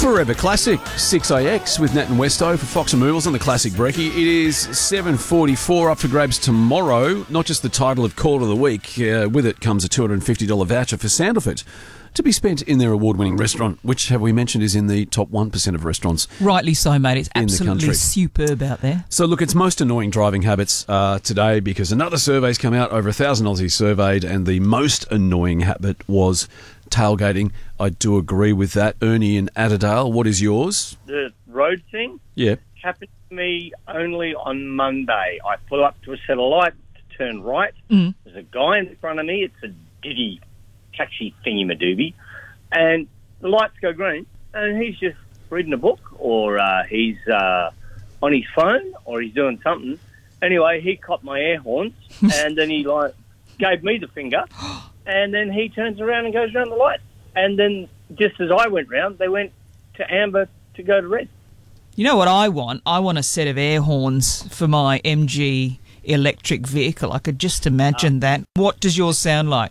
Forever Classic, 6AX with Nat and Westo for Fox and Moovles on the Classic Brekkie. It is 7:44 up for grabs tomorrow. Not just the title of Call of the Week. With it comes a $250 voucher for Sandalford to be spent in their award-winning restaurant, which, have we mentioned, is in the top 1% of restaurants. Rightly so, mate. It's in absolutely the country. superb out there. So, look, it's most annoying driving habits today because another survey's come out, over 1,000 Aussies surveyed, and the most annoying habit was tailgating. I do agree with that. Ernie in Adderdale, what is yours? The road thing? Yeah. Happened to me only on Monday. I pull up to a set of lights to turn right. There's a guy in front of me. It's a Diddy taxi thingy-madoobie. And the lights go green, and he's just reading a book, or he's on his phone, or he's doing something. Anyway, he copped my air horns, and then he gave me the finger, and then he turns around and goes around the light. And then just as I went round, they went to amber to go to red. You know what I want? I want a set of air horns for my MG electric vehicle. I could just imagine that. What does yours sound like?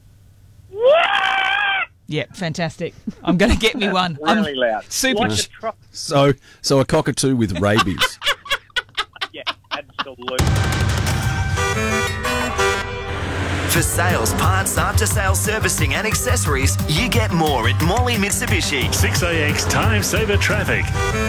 Yeah, fantastic. I'm going to get me one. Really loud. Super. Like a truck. So a cockatoo with rabies. Yeah, absolutely. For sales, parts, after-sales servicing and accessories, you get more at Morley Mitsubishi. 6AX Time Saver Traffic.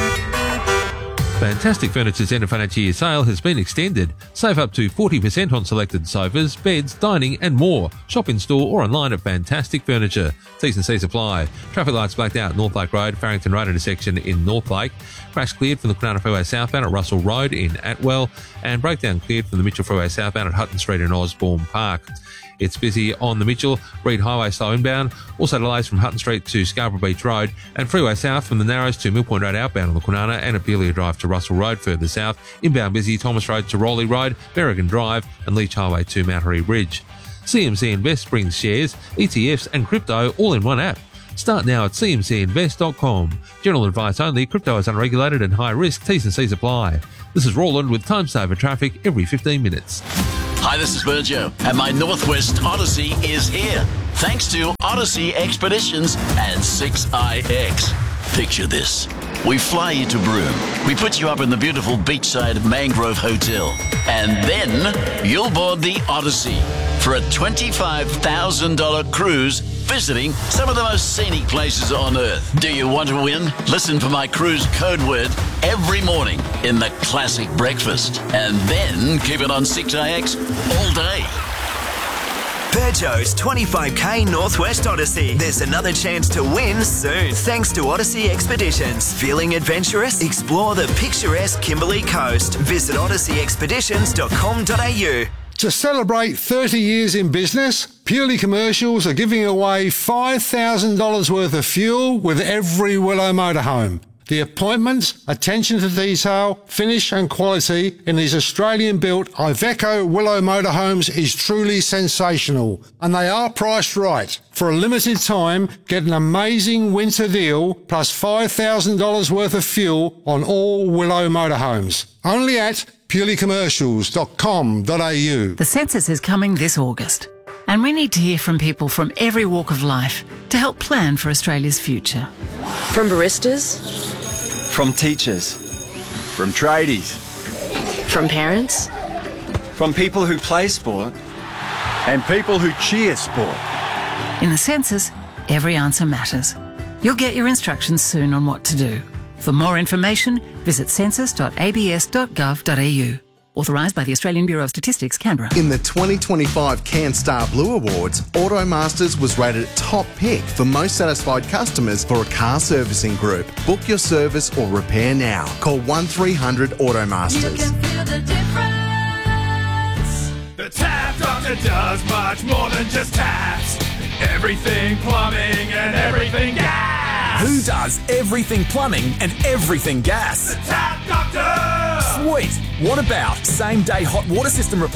Fantastic Furniture's end of financial year sale has been extended. Save up to 40% on selected sofas, beds, dining and more. Shop in store or online at Fantastic Furniture. T's and C's apply. Traffic lights blacked out at North Lake Road, Farrington Road intersection in North Lake. Crash cleared from the Kwinana Freeway southbound at Russell Road in Atwell. And breakdown cleared from the Mitchell Freeway southbound at Hutton Street in Osborne Park. It's busy on the Mitchell, Reed Highway slow inbound. Also delays from Hutton Street to Scarborough Beach Road and freeway south from the Narrows to Mill Point Road outbound on the Kwinana and Apelia Drive to Russell Road further south. Inbound busy Thomas Road to Rowley Road, Berrigan Drive and Leach Highway to Mount Harry Ridge. CMC Invest brings shares, ETFs and crypto all in one app. Start now at cmcinvest.com. General advice only. Crypto is unregulated and high risk. T's and C's apply. This is Roland with Time Saver Traffic every 15 minutes. Hi, this is Virgil, and my Northwest Odyssey is here. Thanks to Odyssey Expeditions and 6IX. Picture this. We fly you to Broome. We put you up in the beautiful beachside Mangrove Hotel. And then you'll board the Odyssey for a $25,000 cruise visiting some of the most scenic places on Earth. Do you want to win? Listen for my cruise code word every morning in the Classic Breakfast. And then keep it on 6AX all day. Peugeot's 25k Northwest Odyssey. There's another chance to win soon, thanks to Odyssey Expeditions. Feeling adventurous? Explore the picturesque Kimberley Coast. Visit odysseyexpeditions.com.au. To celebrate 30 years in business, Purely Commercials are giving away $5,000 worth of fuel with every Willow motorhome. The appointments, attention to detail, finish and quality in these Australian-built Iveco Willow motorhomes is truly sensational. And they are priced right. For a limited time, get an amazing winter deal plus $5,000 worth of fuel on all Willow motorhomes. Only at purelycommercials.com.au. The census is coming this August, and we need to hear from people from every walk of life to help plan for Australia's future. From baristas, from teachers, from tradies, from parents, from people who play sport, and people who cheer sport. In the census, every answer matters. You'll get your instructions soon on what to do. For more information, visit census.abs.gov.au. Authorised by the Australian Bureau of Statistics, Canberra. In the 2025 CanStar Blue Awards, Automasters was rated top pick for most satisfied customers for a car servicing group. Book your service or repair now. Call 1300 Automasters. You can feel the difference. The Tap Doctor does much more than just taps. Everything plumbing and everything gas. Who does everything plumbing and everything gas? The Tap Doctor! Sweet. What about same-day hot water system replacement?